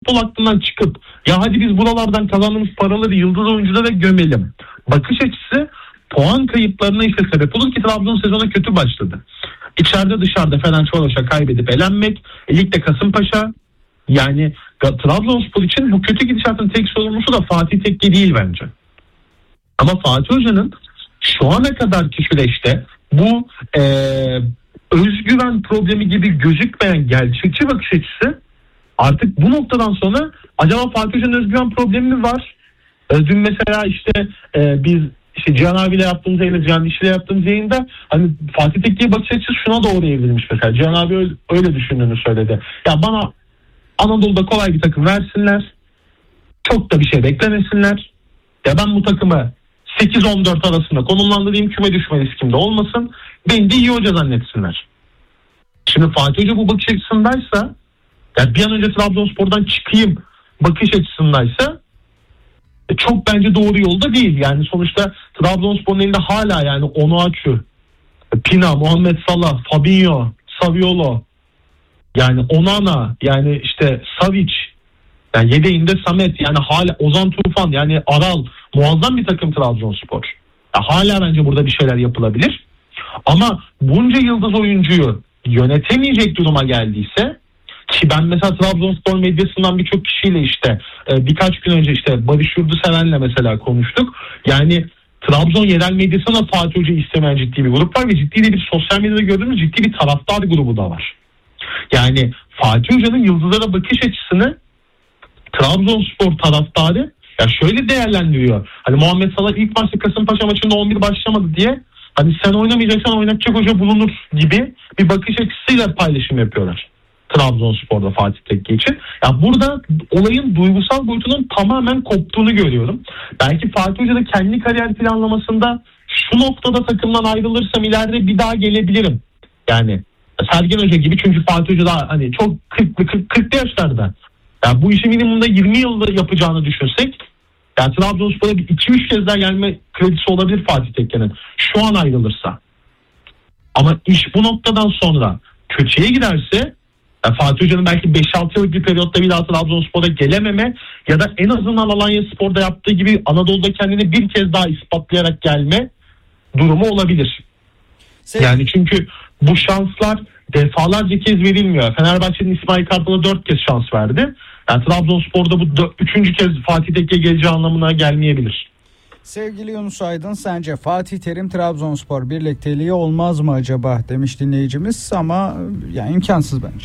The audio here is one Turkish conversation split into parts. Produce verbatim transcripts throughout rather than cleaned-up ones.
futbol aklından çıkıp ya hadi biz buralardan kazandığımız paraları yıldız oyunculara gömelim bakış açısı puan kayıplarına işte sebep olur ki Trabzon sezona kötü başladı. İçeride dışarıda Fenerbahçe'ye kaybedip elenmek, e, ligde Kasımpaşa, yani Trabzonspor için bu kötü gidişatın tek sorumlusu da Fatih Tekke değil bence. Ama Fatih Hoca'nın şu ana kadarki süreçte bu e, özgüven problemi gibi gözükmeyen gerçekçi bakış açısı artık bu noktadan sonra acaba Fatih Hoca'nın özgüven problemi mi var? E, dün mesela işte e, biz İşte Cihan abiyle yaptığımız yayında, Cihan Dişi'yle yaptığımız yayında hani Fatih Tekke'ye bakış açısı şuna doğru evrilmiş mesela. Cihan abi öyle, öyle düşündüğünü söyledi. Ya bana Anadolu'da kolay bir takım versinler. Çok da bir şey beklemesinler. Ya ben bu takımı sekiz on dört arasında konumlandırayım, küme düşme riskimde olmasın. Beni de iyi hoca zannetsinler. Şimdi Fatih Hoca bu bakış açısındaysa, ya bir an önce Trabzonspor'dan çıkayım bakış açısındaysa çok bence doğru yolda değil. Yani sonuçta Trabzonspor'un elinde hala yani Onuachu, Pina, Muhammed Salah, Fabinho, Saviolo, yani Onana, yani işte Savic, yani yedeğinde Samet, yani hala Ozan Tufan, yani Aral, muazzam bir takım Trabzonspor. Ya hala bence burada bir şeyler yapılabilir. Ama bunca yıldız oyuncuyu yönetemeyecek duruma geldiyse, ki ben mesela Trabzonspor medyasından birçok kişiyle işte e, birkaç gün önce işte Barış Yurduseven'le mesela konuştuk. Yani Trabzon yerel medyasında Fatih Hoca istemeyen ciddi bir grup var ve ciddi de bir sosyal medyada gördüğümüz ciddi bir taraftar grubu da var. Yani Fatih Hoca'nın yıldızlara bakış açısını Trabzonspor taraftarı ya şöyle değerlendiriyor. Hani Muhammed Salah ilk maçta Kasımpaşa maçında on bir başlamadı diye hani sen oynamayacaksan oynatacak hoca bulunur gibi bir bakış açısıyla paylaşım yapıyorlar Trabzonspor'da Fatih Tekke için. Ya burada olayın duygusal boyutunun tamamen koptuğunu görüyorum. Belki Fatih Hoca da kendi kariyer planlamasında şu noktada takımdan ayrılırsam ileride bir daha gelebilirim. Yani Sergen Hoca gibi, çünkü Fatih Hoca da hani çok kırklı kırklı yaşlarda. Yani bu işi minimumda yirmi yılda yapacağını düşünsek, yani Trabzonspor'a bir iki üç kez daha gelme kredisi olabilir Fatih Tekke'nin şu an ayrılırsa. Ama iş bu noktadan sonra kötüye giderse, yani Fatih Hoca'nın belki beş altı yıllık bir periyotta bir daha Trabzonspor'a gelememe ya da en azından Alanyaspor'da yaptığı gibi Anadolu'da kendini bir kez daha ispatlayarak gelme durumu olabilir. Sen... Yani çünkü bu şanslar defalarca kez verilmiyor. Fenerbahçe'nin İsmail Kartal'a dört kez şans verdi. Yani Trabzonspor'da bu dört, üçüncü kez Fatih Tekke geleceği anlamına gelmeyebilir. Sevgili Yunus Aydın, sence Fatih Terim Trabzonspor birlikteliği olmaz mı acaba demiş dinleyicimiz, ama yani imkansız bence.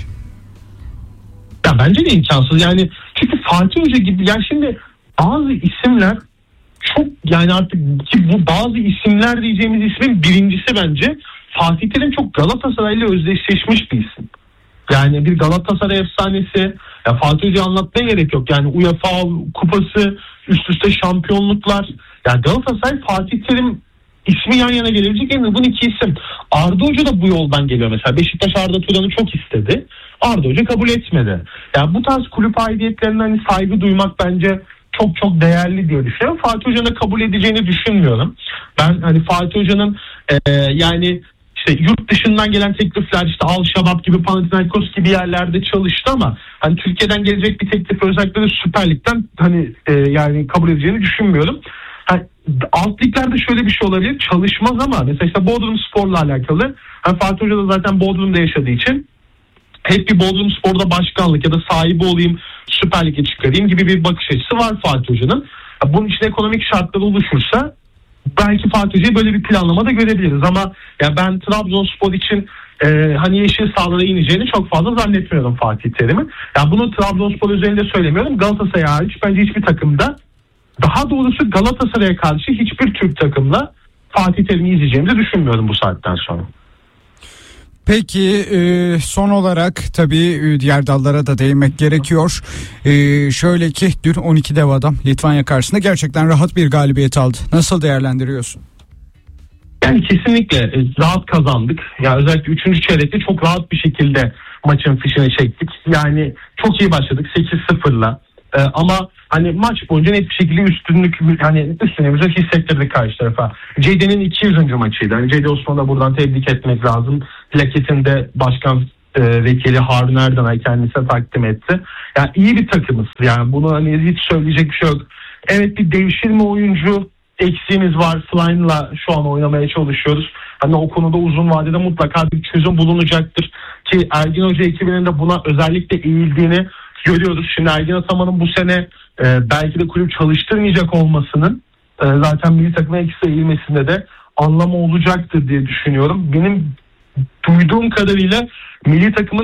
Ya bence de imkansız. Yani çünkü Fatih Hoca gibi, yani şimdi bazı isimler çok, yani artık ki bu bazı isimler diyeceğimiz ismin birincisi bence Fatih Terim çok Galatasaray'la özdeşleşmiş bir isim. Yani bir Galatasaray efsanesi. Ya Fatih Hoca'yı anlatmaya gerek yok. Yani UEFA kupası, üst üste şampiyonluklar. Yani Galatasaray Fatih Terim ismi yan yana gelebilecek en uygun iki isim. Arda Hoca da bu yoldan geliyor mesela. Beşiktaş Arda Turan'ı çok istedi. Arda Hoca kabul etmedi. Yani bu tarz kulüp aidiyetlerine hani saygı duymak bence çok çok değerli diye düşünüyorum. Fatih Hoca'nın da kabul edeceğini düşünmüyorum. Ben hani Fatih Hoca'nın e, yani işte yurt dışından gelen teklifler, işte Al Şabab gibi, Panathinaikos gibi yerlerde çalıştı ama hani Türkiye'den gelecek bir teklif özellikle de Süper Lig'den hani e, yani kabul edeceğini düşünmüyorum. Hani alt liglerde şöyle bir şey olabilir, çalışmaz ama mesela işte Bodrum Spor'la alakalı. Hani Fatih Hoca da zaten Bodrum'da yaşadığı için hep bir Bodrum Spor'da başkanlık ya da sahibi olayım, Süper Lig'e çıkarayım gibi bir bakış açısı var Fatih Hoca'nın. Bunun için ekonomik şartlar oluşursa belki Fatih Hoca'yı böyle bir planlama da görebiliriz ama ya ben Trabzonspor için e, hani yeşil sahalara ineceğini çok fazla zannetmiyorum Fatih Terim'in. Ya bunu Trabzonspor özelinde söylemiyorum. Galatasaray hariç bence hiçbir takımda, daha doğrusu Galatasaray'a karşı hiçbir Türk takımla Fatih Terim'i izleyeceğimizi düşünmüyorum bu saatten sonra. Peki son olarak tabii diğer dallara da değinmek gerekiyor. Şöyle ki dün on iki dev adam Litvanya karşısında gerçekten rahat bir galibiyet aldı. Nasıl değerlendiriyorsun? Yani kesinlikle rahat kazandık. Ya özellikle üçüncü çeyrekte çok rahat bir şekilde maçın fişini çektik. Yani çok iyi başladık sekiz sıfırla. Ee, ama hani maç boyunca net bir şekilde üstünlük, hani üstünlüğümüzü hissettirdik karşı tarafa. Ceyde'nin iki yüzüncü maçıydı. Yani Ceyde Osman'a buradan tebrik etmek lazım. Plaketinde başkan e, vekili Harun Erdenay kendisine takdim etti. Yani iyi bir takımız. Yani bunu hani hiç söyleyecek bir şey yok. Evet, bir devşirme oyuncu eksiğimiz var. Sline'la şu an oynamaya çalışıyoruz. Hani o konuda uzun vadede mutlaka bir çözüm bulunacaktır. Ki Ergin Hoca ekibinin de buna özellikle eğildiğini görüyoruz. Şimdi Ergin Ataman'ın bu sene e, belki de kulüp çalıştırmayacak olmasının e, zaten milli takıma ekstra eğilmesinde de anlamı olacaktır diye düşünüyorum. Benim duyduğum kadarıyla milli takımın